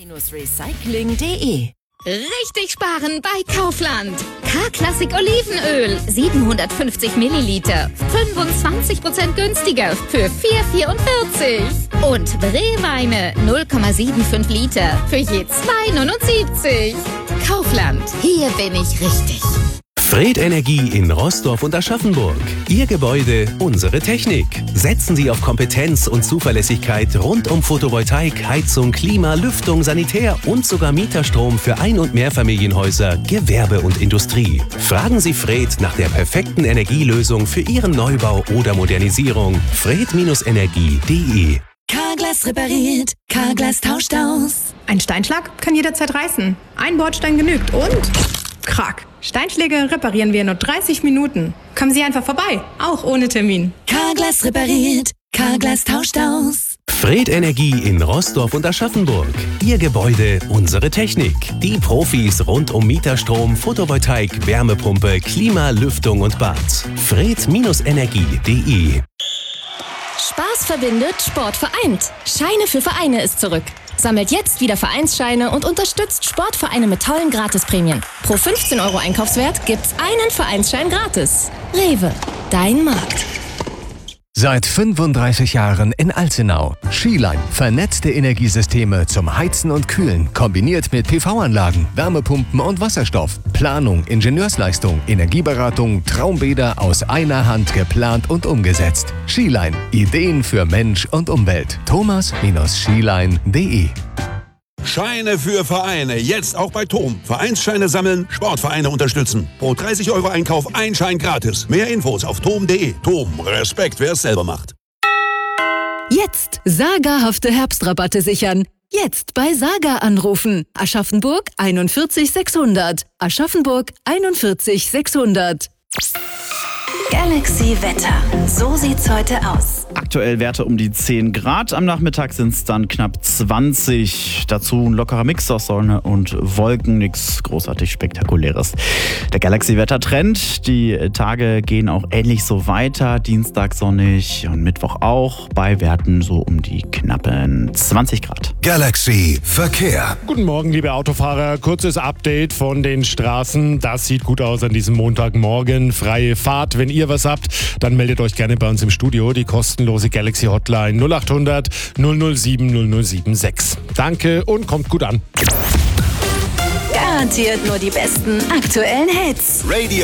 Recycling.de. Richtig sparen bei Kaufland. K-Klassik Olivenöl, 750 Milliliter, 25% günstiger für 4,44. Und Bree-Weine, 0,75 Liter für je 2,79. Kaufland, hier bin ich richtig. Fred Energie in Roßdorf und Aschaffenburg. Ihr Gebäude, unsere Technik. Setzen Sie auf Kompetenz und Zuverlässigkeit rund um Photovoltaik, Heizung, Klima, Lüftung, Sanitär und sogar Mieterstrom für Ein- und Mehrfamilienhäuser, Gewerbe und Industrie. Fragen Sie Fred nach der perfekten Energielösung für Ihren Neubau oder Modernisierung. Fred-Energie.de. Carglass repariert, Carglass tauscht aus. Ein Steinschlag kann jederzeit reißen. Ein Bordstein genügt und... Krack. Steinschläge reparieren wir in nur 30 Minuten. Kommen Sie einfach vorbei, auch ohne Termin. Carglass repariert, Carglass tauscht aus. Fred Energie in Roßdorf und Aschaffenburg. Ihr Gebäude, unsere Technik. Die Profis rund um Mieterstrom, Photovoltaik, Wärmepumpe, Klima, Lüftung und Bad. Fred-Energie.de. Spaß verbindet, Sport vereint. Scheine für Vereine ist zurück. Sammelt jetzt wieder Vereinsscheine und unterstützt Sportvereine mit tollen Gratisprämien. Pro 15 € Einkaufswert gibt's einen Vereinsschein gratis. Rewe, dein Markt. Seit 35 Jahren in Alzenau. Skiline. Vernetzte Energiesysteme zum Heizen und Kühlen. Kombiniert mit PV-Anlagen, Wärmepumpen und Wasserstoff. Planung, Ingenieursleistung, Energieberatung, Traumbäder aus einer Hand geplant und umgesetzt. Skiline. Ideen für Mensch und Umwelt. Thomas-skiline.de. Scheine für Vereine, jetzt auch bei TOM. Vereinsscheine sammeln, Sportvereine unterstützen. Pro 30 € Einkauf ein Schein gratis. Mehr Infos auf tom.de. TOM, Respekt, wer es selber macht. Jetzt sagerhafte Herbstrabatte sichern. Jetzt bei Saga anrufen. Aschaffenburg 41 600. Aschaffenburg 41 600. Galaxy Wetter. So sieht's heute aus. Aktuell Werte um die 10 Grad. Am Nachmittag sind es dann knapp 20. Dazu ein lockerer Mix aus Sonne und Wolken. Nichts großartig Spektakuläres. Der Galaxy-Wetter-Trend. Die Tage gehen auch ähnlich so weiter. Dienstag sonnig und Mittwoch auch. Bei Werten so um die knappen 20 Grad. Galaxy Verkehr. Guten Morgen, liebe Autofahrer. Kurzes Update von den Straßen. Das sieht gut aus an diesem Montagmorgen. Freie Fahrt. Wenn ihr was habt, dann meldet euch gerne bei uns im Studio. Die kostenlose Galaxy Hotline 0800 007 076. Danke und kommt gut an. Garantiert nur die besten aktuellen Hits. Radio